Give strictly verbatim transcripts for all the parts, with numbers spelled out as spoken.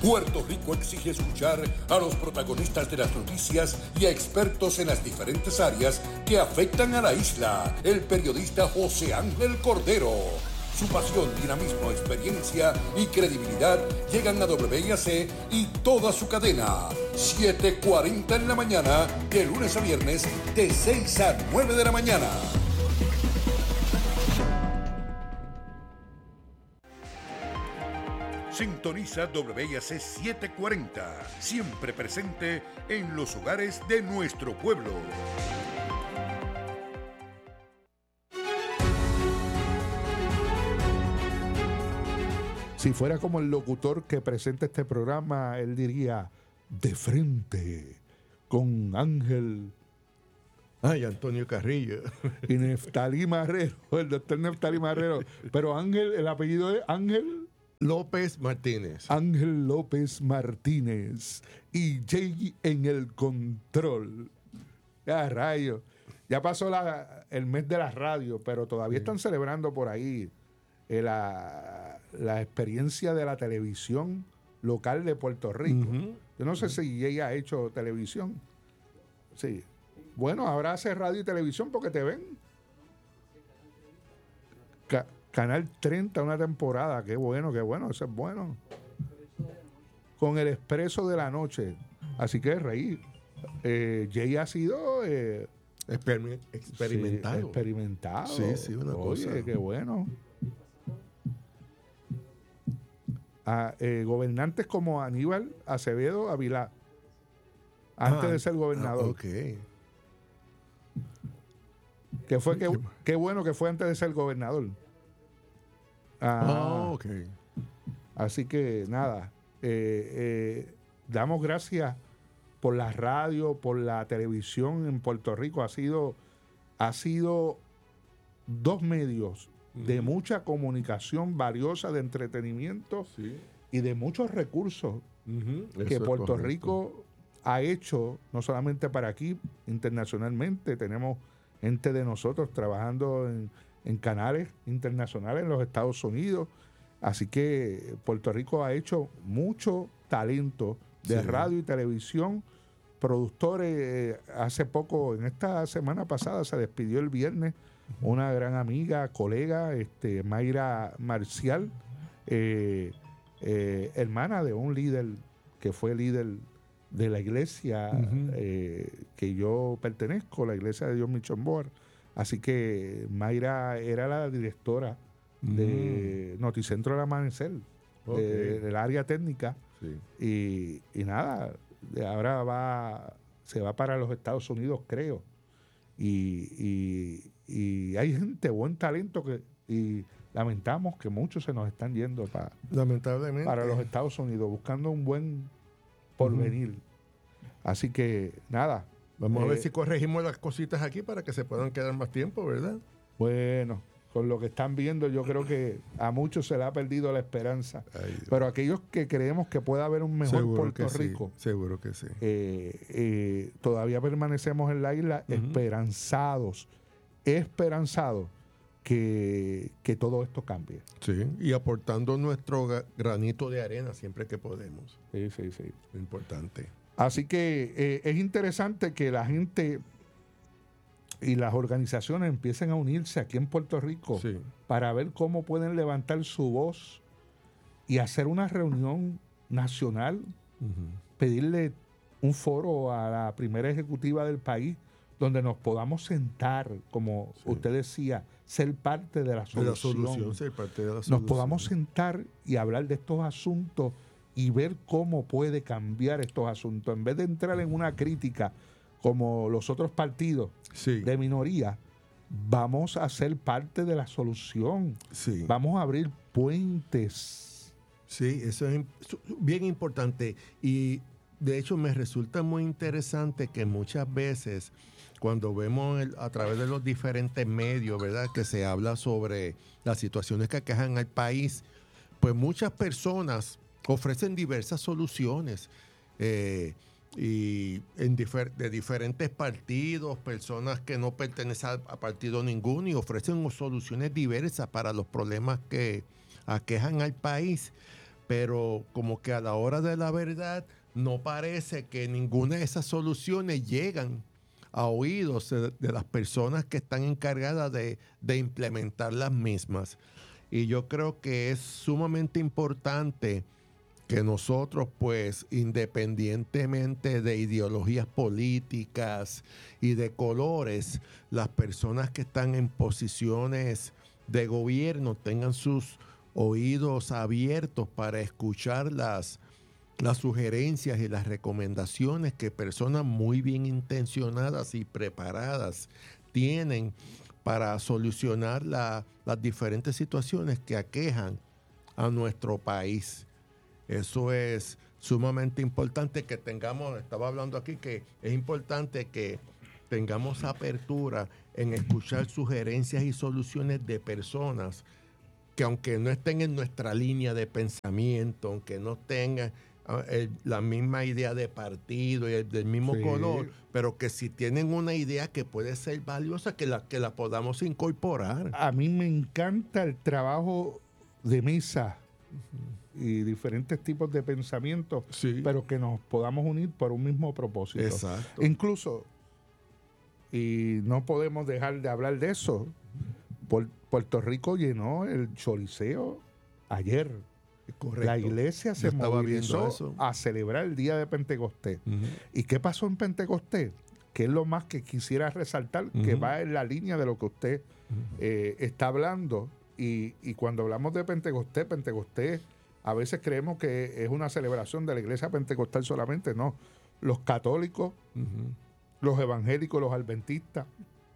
Puerto Rico exige escuchar a los protagonistas de las noticias y a expertos en las diferentes áreas que afectan a la isla. El periodista José Ángel Cordero. Su pasión, dinamismo, experiencia y credibilidad llegan a W I A C y toda su cadena. siete cuarenta en la mañana, de lunes a viernes, de seis a nueve de la mañana. Sintoniza W I A C setecientos cuarenta, siempre presente en los hogares de nuestro pueblo. Si fuera como el locutor que presenta este programa, él diría, de frente, con Ángel... Ay, Antonio Carrillo. Y Neftalí Marrero, el doctor Neftalí Marrero. Pero Ángel, el apellido es Ángel... López Martínez. Ángel López Martínez. Y Jay en el control. Ya, rayo. Ya pasó la, el mes de la radio, pero todavía sí. Están celebrando por ahí eh, la, la experiencia de la televisión local de Puerto Rico. Uh-huh. Yo no sé uh-huh. si ella ha hecho televisión. Sí. Bueno, ahora hace radio y televisión porque te ven. Ca- Canal treinta, una temporada. Qué bueno, qué bueno. Eso es bueno. Con el Expreso de la Noche. Así que reír. Eh, Jay ha sido... Eh, Exper- experimentado. Sí, experimentado. Sí, sí, una Oye, cosa. qué bueno. A, eh, gobernantes como Aníbal Acevedo Avilá, antes ah, de ser gobernador. Ah, ok. Que fue que, qué bueno que fue antes de ser gobernador. Ah, oh, ok. Así que nada, eh, eh, damos gracias por la radio, por la televisión en Puerto Rico. Ha sido, ha sido dos medios uh-huh. de mucha comunicación valiosa, de entretenimiento sí. y de muchos recursos uh-huh. que Puerto Rico ha hecho, no solamente para aquí, internacionalmente. Tenemos gente de nosotros trabajando en, en canales internacionales en los Estados Unidos. Así que Puerto Rico ha hecho mucho talento de sí. radio y televisión. Productores, eh, hace poco, en esta semana pasada, se despidió el viernes uh-huh. una gran amiga, colega, este, Mayra Marcial, eh, eh, hermana de un líder que fue líder de la iglesia uh-huh. eh, que yo pertenezco, la iglesia de Dios Mission Board. Así que Mayra era la directora uh-huh. de Noticentro del Amanecer, okay. de, del área técnica. Sí. Y, y nada, ahora va se va para los Estados Unidos, creo. Y, y, y hay gente, buen talento, que y lamentamos que muchos se nos están yendo para, lamentablemente, para los Estados Unidos, buscando un buen porvenir. Uh-huh. Así que nada, vamos eh, a ver si corregimos las cositas aquí para que se puedan quedar más tiempo, ¿verdad? Bueno, con lo que están viendo, yo creo que a muchos se le ha perdido la esperanza. Ay, pero aquellos que creemos que puede haber un mejor seguro Puerto Rico, sí, seguro que sí. Eh, eh, todavía permanecemos en la isla uh-huh. esperanzados, esperanzados que, que todo esto cambie. Sí, y aportando nuestro granito de arena siempre que podemos. Sí, sí, sí. Importante. Así que eh, es interesante que la gente y las organizaciones empiecen a unirse aquí en Puerto Rico sí. para ver cómo pueden levantar su voz y hacer una reunión nacional, uh-huh. pedirle un foro a la primera ejecutiva del país donde nos podamos sentar, como sí. usted decía, ser parte de la solución. De la solución, ser parte de la solución. Nos podamos sentar y hablar de estos asuntos y ver cómo puede cambiar estos asuntos. En vez de entrar en una crítica como los otros partidos sí. de minoría, vamos a ser parte de la solución. Sí. Vamos a abrir puentes. Sí, eso es bien importante. Y de hecho me resulta muy interesante que muchas veces cuando vemos el, a través de los diferentes medios, ¿verdad?, que se habla sobre las situaciones que aquejan al país, pues muchas personas ofrecen diversas soluciones. Eh, y en difer- de diferentes partidos, personas que no pertenecen a partido ninguno y ofrecen soluciones diversas para los problemas que aquejan al país. pero como que a la hora de la verdad no parece que ninguna de esas soluciones llegan a oídos de, de las personas que están encargadas de, de implementar las mismas. Y yo creo que es sumamente importante que nosotros, pues, independientemente de ideologías políticas y de colores, las personas que están en posiciones de gobierno tengan sus oídos abiertos para escuchar las, las sugerencias y las recomendaciones que personas muy bien intencionadas y preparadas tienen para solucionar la, las diferentes situaciones que aquejan a nuestro país. Eso es sumamente importante que tengamos, estaba hablando aquí, que es importante que tengamos apertura en escuchar sugerencias y soluciones de personas que aunque no estén en nuestra línea de pensamiento, aunque no tengan eh, la misma idea de partido y el, del mismo Sí. color, pero que si tienen una idea que puede ser valiosa, que la, que la podamos incorporar. A mí me encanta el trabajo de mesa y diferentes tipos de pensamientos, Sí. pero que nos podamos unir por un mismo propósito. Exacto. Incluso, y no podemos dejar de hablar de eso, Pu- Puerto Rico llenó el Choliseo ayer. Correcto. La iglesia Yo se estaba viendo movilizó eso. a celebrar el día de Pentecostés. Ujú. ¿Y qué pasó en Pentecostés? Que es lo más que quisiera resaltar, que Ujú. va en la línea de lo que usted eh, está hablando. Y, y cuando hablamos de Pentecostés, Pentecostés, a veces creemos que es una celebración de la iglesia pentecostal solamente. No, los católicos, Ujú. los evangélicos, los adventistas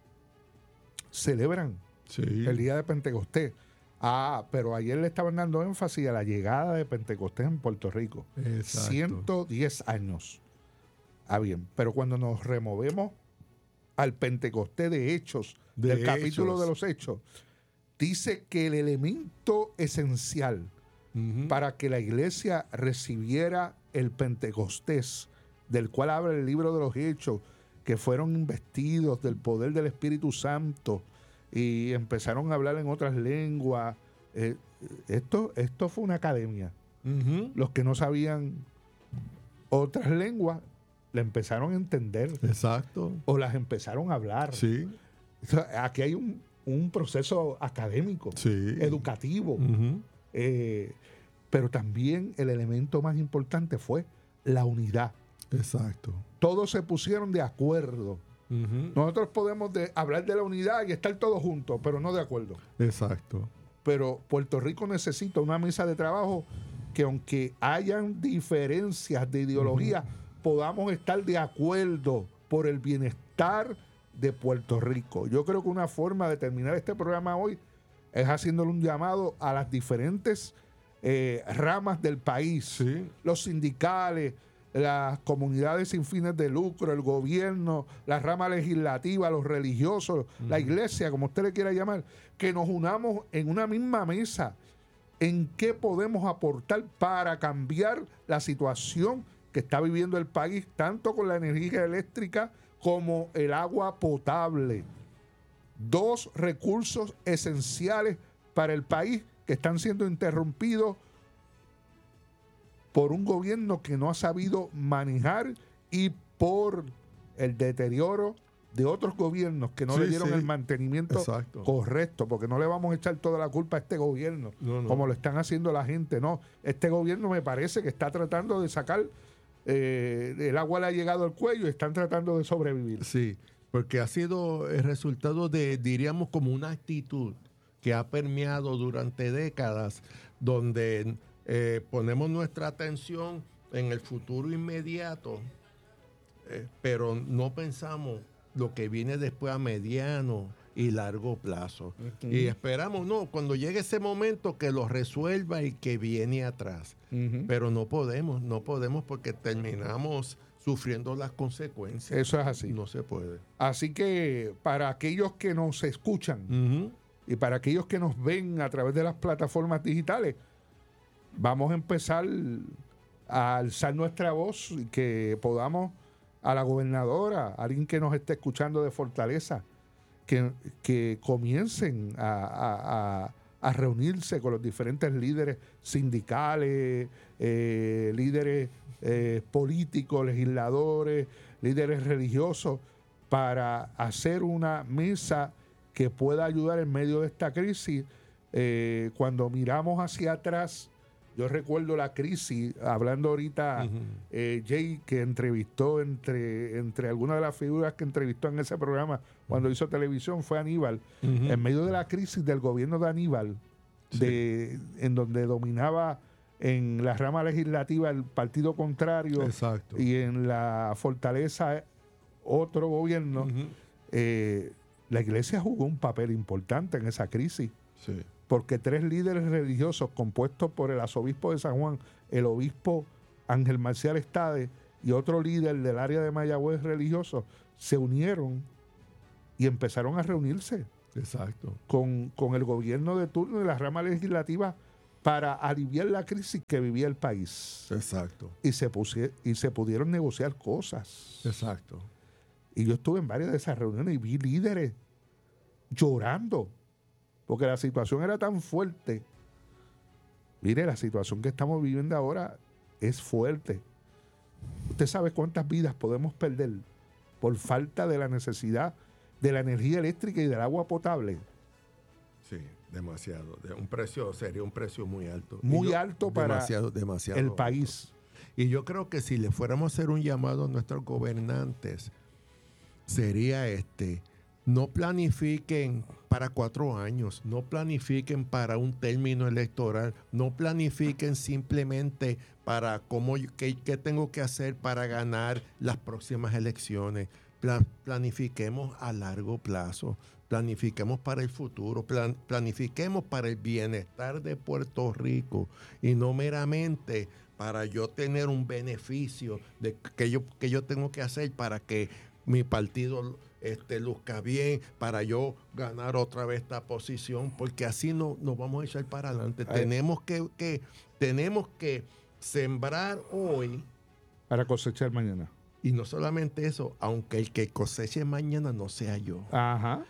celebran Sí. el día de Pentecostés. Ah, pero ayer le estaban dando énfasis a la llegada de Pentecostés en Puerto Rico. Exacto. ciento diez años. Ah, bien, pero cuando nos removemos al Pentecostés de Hechos, De del capítulo Hechos. de los Hechos, dice que el elemento esencial Ujú. para que la iglesia recibiera el Pentecostés, del cual habla el libro de los Hechos, que fueron investidos del poder del Espíritu Santo y empezaron a hablar en otras lenguas. Eh, esto, esto fue una academia. Ujú. Los que no sabían otras lenguas la empezaron a entender Exacto. o las empezaron a hablar. Sí. O sea, aquí hay un, un proceso académico, Sí. educativo. Ujú. Eh, pero también el elemento más importante fue la unidad. Exacto. Todos se pusieron de acuerdo. Ujú. Nosotros podemos de, hablar de la unidad y estar todos juntos, pero no de acuerdo. Exacto. Pero Puerto Rico necesita una mesa de trabajo que, aunque hayan diferencias de ideología, podamos estar de acuerdo por el bienestar de Puerto Rico. Yo creo que una forma de terminar este programa hoy es haciéndole un llamado a las diferentes eh, ramas del país, Sí. los sindicales, las comunidades sin fines de lucro, el gobierno, la rama legislativa, los religiosos, la iglesia, como usted le quiera llamar, que nos unamos en una misma mesa en qué podemos aportar para cambiar la situación que está viviendo el país, tanto con la energía eléctrica como el agua potable. Dos recursos esenciales para el país que están siendo interrumpidos por un gobierno que no ha sabido manejar y por el deterioro de otros gobiernos que no Sí, le dieron sí. el mantenimiento Exacto. correcto, porque no le vamos a echar toda la culpa a este gobierno, No, no. como lo están haciendo la gente. No, este gobierno me parece que está tratando de sacar, eh, el agua le ha llegado al cuello y están tratando de sobrevivir. Sí, porque ha sido el resultado de, diríamos, como una actitud que ha permeado durante décadas, donde eh, ponemos nuestra atención en el futuro inmediato, eh, pero no pensamos lo que viene después a mediano y largo plazo. Ujú. Y esperamos, no, cuando llegue ese momento que lo resuelva y que viene atrás. Ujú. Pero no podemos, no podemos porque terminamos sufriendo las consecuencias. Eso es así. No se puede. Así que para aquellos que nos escuchan Ujú. y para aquellos que nos ven a través de las plataformas digitales, vamos a empezar a alzar nuestra voz y que podamos a la gobernadora, a alguien que nos esté escuchando de Fortaleza, que, que comiencen a, a- a- a reunirse con los diferentes líderes sindicales, eh, líderes eh, políticos, legisladores, líderes religiosos, para hacer una mesa que pueda ayudar en medio de esta crisis. Eh, cuando miramos hacia atrás, yo recuerdo la crisis, hablando ahorita, uh-huh. eh, Jay, que entrevistó entre, entre algunas de las figuras que entrevistó en ese programa cuando uh-huh. hizo televisión, fue Aníbal. Uh-huh. En medio de la crisis del gobierno de Aníbal, sí. de, en donde dominaba en la rama legislativa el partido contrario, exacto. y en la fortaleza otro gobierno, uh-huh. eh, la iglesia jugó un papel importante en esa crisis. Sí. Porque tres líderes religiosos compuestos por el arzobispo de San Juan, el obispo Ángel Marcial Estade y otro líder del área de Mayagüez religioso, se unieron y empezaron a reunirse. Exacto. Con, con el gobierno de turno de la rama legislativa para aliviar la crisis que vivía el país. Exacto. Y se, pusie, y se pudieron negociar cosas. Exacto. Y yo estuve en varias de esas reuniones y vi líderes llorando porque la situación era tan fuerte. Mire, la situación que estamos viviendo ahora es fuerte. Usted sabe cuántas vidas podemos perder por falta de la necesidad de la energía eléctrica y del agua potable. Sí, demasiado. De un precio, sería un precio muy alto. Muy yo, alto para demasiado, demasiado el alto. país. Y yo creo que si le fuéramos a hacer un llamado a nuestros gobernantes, sería este: no planifiquen para cuatro años, no planifiquen para un término electoral, no planifiquen simplemente para cómo, qué, qué tengo que hacer para ganar las próximas elecciones. Plan, planifiquemos a largo plazo, planifiquemos para el futuro, plan, planifiquemos para el bienestar de Puerto Rico y no meramente para yo tener un beneficio de que yo, que yo tengo que hacer para que mi partido este, luzca bien, para yo ganar otra vez esta posición, porque así no nos vamos a echar para adelante. Ay. Tenemos que, que, tenemos que sembrar hoy para cosechar mañana. Y no solamente eso, aunque el que coseche mañana no sea yo. Ajá.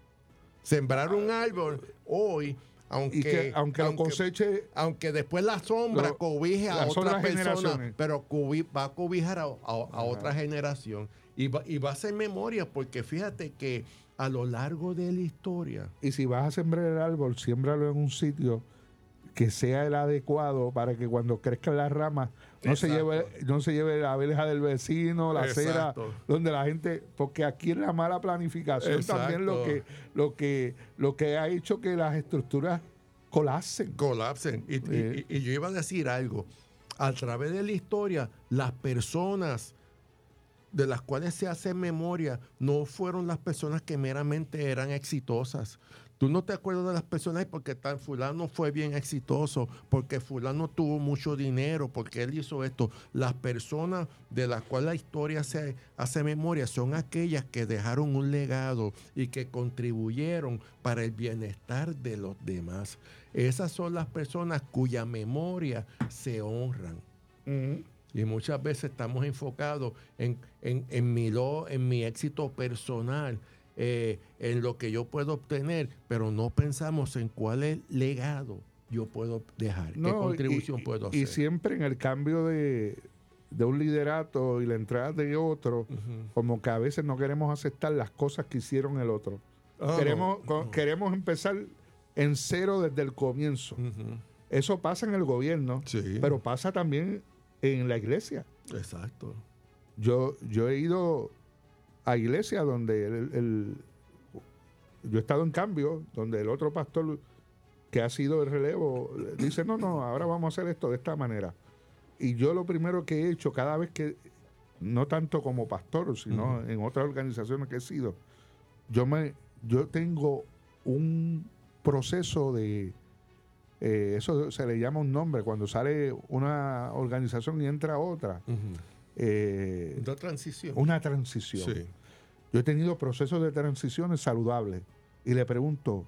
Sembrar un árbol hoy, aunque, que, aunque, aunque lo coseche, aunque después la sombra lo, cobije a otra persona, pero cubi, va a cobijar a, a, a otra generación. Y va, y va a ser memoria, porque fíjate que a lo largo de la historia. Y si vas a sembrar el árbol, siémbralo en un sitio que sea el adecuado para que cuando crezcan las ramas no se lleve no se lleve la verja del vecino, la acera donde la gente, porque aquí en la mala planificación Exacto. también lo que lo que lo que ha hecho que las estructuras colapsen. Colapsen. Y, eh. y, y yo iba a decir algo. A través de la historia, las personas de las cuales se hace memoria no fueron las personas que meramente eran exitosas. Tú no te acuerdas de las personas porque tal fulano fue bien exitoso, porque fulano tuvo mucho dinero, porque él hizo esto. Las personas de las cuales la historia se hace memoria son aquellas que dejaron un legado y que contribuyeron para el bienestar de los demás. Esas son las personas cuya memoria se honran. Uh-huh. Y muchas veces estamos enfocados en, en, en, mi, lo, en mi éxito personal, eh, en lo que yo puedo obtener, pero no pensamos en cuál es el legado yo puedo dejar, no, qué contribución y, puedo y hacer. Y siempre en el cambio de, de un liderato y la entrada de otro, uh-huh. como que a veces no queremos aceptar las cosas que hicieron el otro. Oh, queremos, no, no. queremos empezar en cero desde el comienzo. Uh-huh. Eso pasa en el gobierno, sí. pero pasa también en la iglesia. Exacto. Yo, yo he ido a iglesias donde el, el, yo he estado en cambio, donde el otro pastor que ha sido el relevo dice, no, no, ahora vamos a hacer esto de esta manera. Y yo lo primero que he hecho cada vez que, no tanto como pastor, sino uh-huh. en otras organizaciones que he sido, yo me, yo tengo un proceso de Eh, eso se le llama un nombre cuando sale una organización y entra otra. Uh-huh. Eh, una transición. Una transición. Sí. Yo he tenido procesos de transiciones saludables y le pregunto,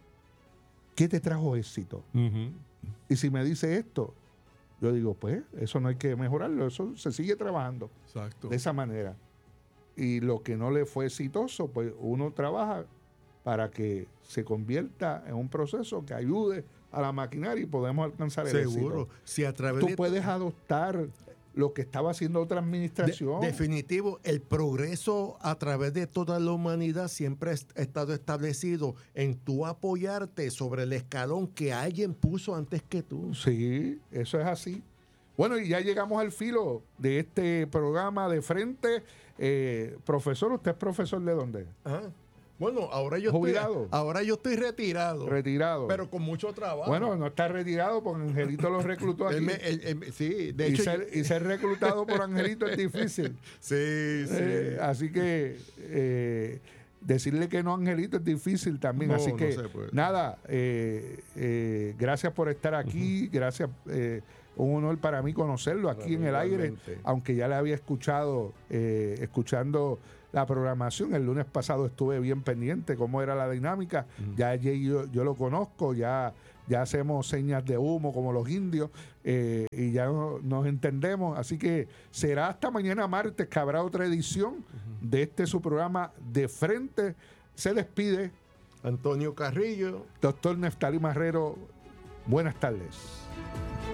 ¿qué te trajo éxito? Uh-huh. Y si me dice esto, yo digo, pues eso no hay que mejorarlo, eso se sigue trabajando. Exacto. De esa manera. Y lo que no le fue exitoso, pues uno trabaja para que se convierta en un proceso que ayude a la maquinaria y podemos alcanzar el Seguro. éxito. Si a través Tú de puedes adoptar lo que estaba haciendo otra administración. De, definitivo, el progreso a través de toda la humanidad siempre ha estado establecido en tú apoyarte sobre el escalón que alguien puso antes que tú. Sí, eso es así. Bueno, y ya llegamos al filo de este programa de frente. Eh, profesor, ¿usted es profesor de dónde? Ajá. Bueno, ahora yo ¿Jubilado? estoy ahora yo estoy retirado. Retirado. Pero con mucho trabajo. Bueno, no está retirado porque Angelito lo reclutó aquí. Él me- él- él- sí, de y, hecho. ser, y ser reclutado por Angelito es difícil. Sí, sí. Eh, así que eh, decirle que no a Angelito es difícil también. No, así no que se puede. nada, eh, eh, gracias por estar aquí. Gracias. Eh, un honor para mí conocerlo aquí en el aire, Igualmente. aunque ya le había escuchado, eh, escuchando la programación. El lunes pasado estuve bien pendiente cómo era la dinámica. Ya allí yo, yo lo conozco, ya, ya hacemos señas de humo como los indios eh, y ya no- nos entendemos. Así que será hasta mañana martes que habrá otra edición de este su programa De Frente. Se despide Antonio Carrillo. doctor Neftalí Marrero. Buenas tardes.